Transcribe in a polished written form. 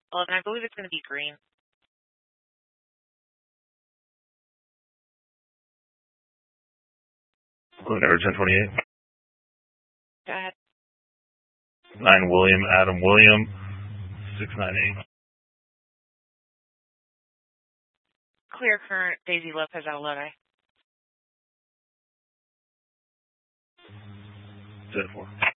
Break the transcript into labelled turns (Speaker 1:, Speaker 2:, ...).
Speaker 1: 11, I believe it's going to be green.
Speaker 2: Balloon average 1028.
Speaker 1: Go ahead.
Speaker 2: 9 William, Adam William, 698.
Speaker 1: Clear current, Daisy Lopez out of Lodi.
Speaker 2: 10-4.